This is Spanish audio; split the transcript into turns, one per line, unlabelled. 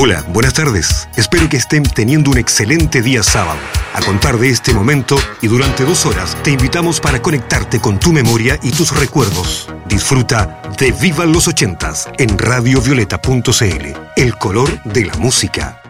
Hola, buenas tardes. Espero que estén teniendo un excelente día sábado. A contar de este momento y durante 2 horas te invitamos para conectarte con tu memoria y tus recuerdos. Disfruta de Vivan los 80s en radiovioleta.cl, el color de la música.